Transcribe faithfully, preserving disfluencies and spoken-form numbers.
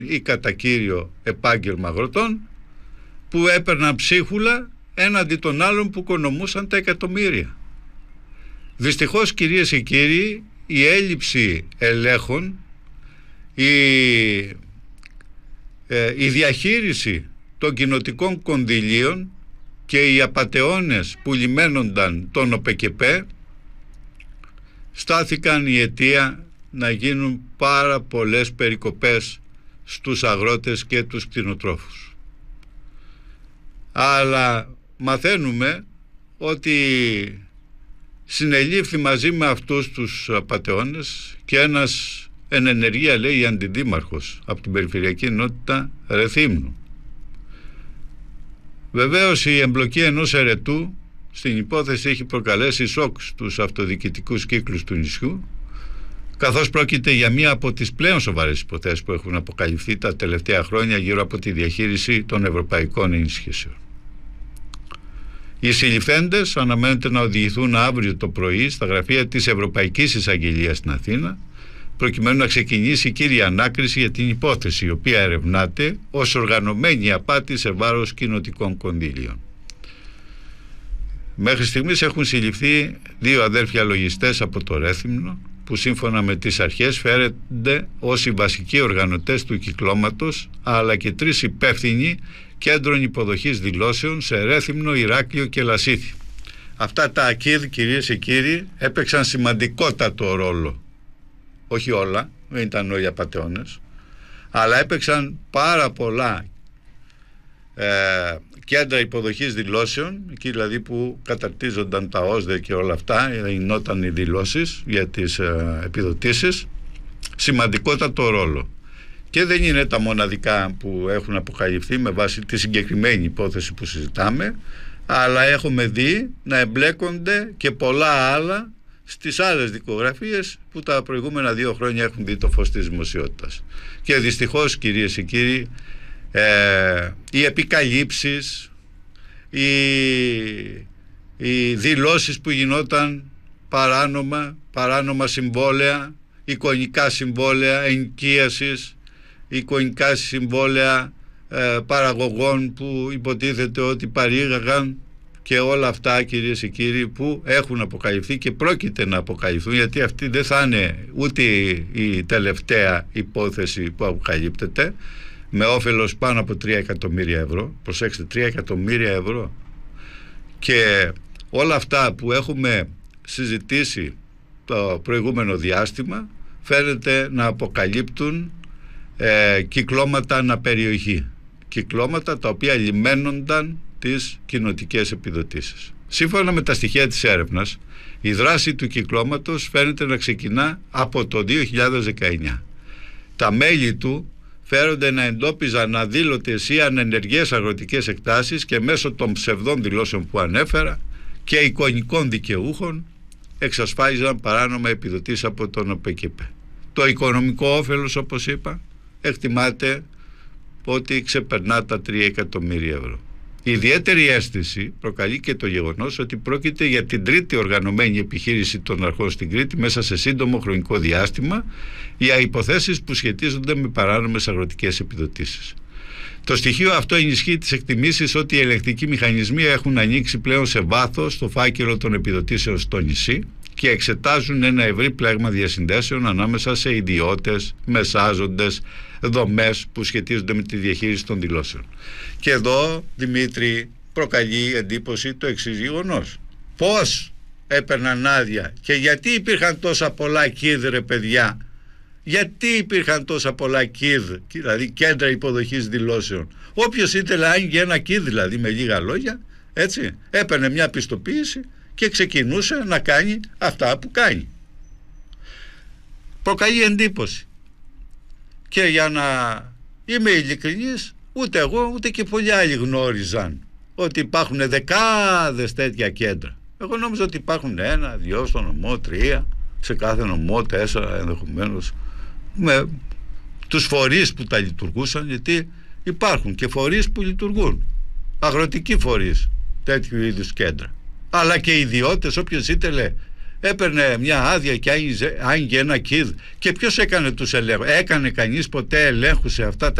ή κατά κύριο επάγγελμα αγροτών, που έπαιρναν ψίχουλα έναντι των άλλων που οικονομούσαν τα εκατομμύρια. Δυστυχώς, κυρίες και κύριοι, η έλλειψη ελέγχων, η, ε, η διαχείριση των κοινοτικών κονδυλίων και οι απατεώνες που λιμένονταν τον ΟΠΕΚΕΠΕ στάθηκαν η αιτία να γίνουν πάρα πολλές περικοπές στους αγρότες και τους κτηνοτρόφους. Αλλά μαθαίνουμε ότι συνελήφθη μαζί με αυτούς τους απατεώνες και ένας εν ενεργεία, λέει, αντιδήμαρχος από την περιφερειακή ενότητα Ρεθύμνου. Βεβαίως η εμπλοκή ενός ερετού στην υπόθεση έχει προκαλέσει σοκ στους αυτοδιοικητικούς κύκλους του νησιού, καθώς πρόκειται για μία από τις πλέον σοβαρές υποθέσεις που έχουν αποκαλυφθεί τα τελευταία χρόνια γύρω από τη διαχείριση των ευρωπαϊκών ενισχύσεων. Οι συλληφθέντες αναμένεται να οδηγηθούν αύριο το πρωί στα γραφεία της Ευρωπαϊκής Εισαγγελίας στην Αθήνα, προκειμένου να ξεκινήσει η κύρια ανάκριση για την υπόθεση, η οποία ερευνάται ως οργανωμένη απάτη σε βάρος κοινοτικών κονδύλιων. Μέχρι στιγμής έχουν συλληφθεί δύο αδέρφια λογιστές από το Ρέθυμνο, που σύμφωνα με τις αρχές φέρονται ως οι βασικοί οργανωτές του κυκλώματος, αλλά και τρεις υπεύθυνοι κέντρων υποδοχής δηλώσεων σε Ρέθυμνο, Ηράκλειο και Λασίθι. Αυτά τα ΑΚΙΔ, κυρίες και κύριοι, έπαιξαν σημαντικότατο ρόλο. Όχι όλα, δεν ήταν όλοι απατεώνες, αλλά έπαιξαν πάρα πολλά ε, κέντρα υποδοχής δηλώσεων, εκεί δηλαδή που καταρτίζονταν τα ΟΣΔΕ και όλα αυτά, γινόταν οι δηλώσεις για τις ε, επιδοτήσεις, σημαντικότατο ρόλο. Και δεν είναι τα μοναδικά που έχουν αποκαλυφθεί με βάση τη συγκεκριμένη υπόθεση που συζητάμε, αλλά έχουμε δει να εμπλέκονται και πολλά άλλα στις άλλες δικογραφίες που τα προηγούμενα δύο χρόνια έχουν δει το φως της δημοσιότητας. Και δυστυχώς, κυρίες και κύριοι, ε, οι επικαλύψεις, οι, οι δηλώσεις που γινόταν παράνομα, παράνομα συμβόλαια, εικονικά συμβόλαια ενοικίασης, εικονικά συμβόλαια ε, παραγωγών που υποτίθεται ότι παρήγαγαν, και όλα αυτά, κυρίες και κύριοι, που έχουν αποκαλυφθεί και πρόκειται να αποκαλυφθούν, γιατί αυτή δεν θα είναι ούτε η τελευταία υπόθεση που αποκαλύπτεται, με όφελος πάνω από τρία εκατομμύρια ευρώ. Προσέξτε, τρία εκατομμύρια ευρώ. Και όλα αυτά που έχουμε συζητήσει το προηγούμενο διάστημα φαίνεται να αποκαλύπτουν ε, κυκλώματα αναπεριοχή, κυκλώματα τα οποία λιμένονταν τις κοινοτικές επιδοτήσεις. Σύμφωνα με τα στοιχεία της έρευνας, η δράση του κυκλώματος φαίνεται να ξεκινά από το δύο χιλιάδες δεκαεννιά. Τα μέλη του φέρονται να εντόπιζαν αδήλωτες ή ανενεργές αγροτικές εκτάσεις και μέσω των ψευδών δηλώσεων που ανέφερα και εικονικών δικαιούχων εξασφάλιζαν παράνομα επιδοτήσεις από τον ΟΠΕΚΕΠΕ. Το οικονομικό όφελος, όπως είπα, εκτιμάται ότι ξεπερνά τα τρία εκατομμύρια ευρώ. Η ιδιαίτερη αίσθηση προκαλεί και το γεγονός ότι πρόκειται για την τρίτη οργανωμένη επιχείρηση των αρχών στην Κρήτη μέσα σε σύντομο χρονικό διάστημα για υποθέσεις που σχετίζονται με παράνομες αγροτικές επιδοτήσεις. Το στοιχείο αυτό ενισχύει τις εκτιμήσεις ότι οι ελεγκτικοί μηχανισμοί έχουν ανοίξει πλέον σε βάθος το φάκελο των επιδοτήσεων στο νησί και εξετάζουν ένα ευρύ πλέγμα διασυνδέσεων ανάμεσα σε ιδιώτες, μεσάζοντες, δομές που σχετίζονται με τη διαχείριση των δηλώσεων. Και εδώ, Δημήτρη, προκαλεί εντύπωση το εξής γεγονός. Πώς έπαιρναν άδεια και γιατί υπήρχαν τόσα πολλά ΚΙΔ, ρε παιδιά? Γιατί υπήρχαν τόσα πολλά ΚΙΔ, δηλαδή κέντρα υποδοχής δηλώσεων? Όποιος ήθελε άνοιγε ένα ΚΙΔ, δηλαδή, με λίγα λόγια, έτσι, έπαιρνε μια πιστοποίηση και ξεκινούσε να κάνει αυτά που κάνει. Προκαλεί εντύπωση. Και για να είμαι ειλικρινής, ούτε εγώ ούτε και πολλοί άλλοι γνώριζαν ότι υπάρχουν δεκάδες τέτοια κέντρα. Εγώ νόμιζα ότι υπάρχουν ένα, δυο στο νομό, τρία, σε κάθε νομό, τέσσερα ενδεχομένως, με τους φορείς που τα λειτουργούσαν, γιατί υπάρχουν και φορείς που λειτουργούν, αγροτικοί φορείς, τέτοιου είδους κέντρα, αλλά και ιδιώτες. Όποιος ήθελε έπαιρνε μια άδεια και άνοιγε ένα κίδ. Και ποιος έκανε τους ελέγχους? Έκανε κανείς ποτέ ελέγχους σε αυτά τα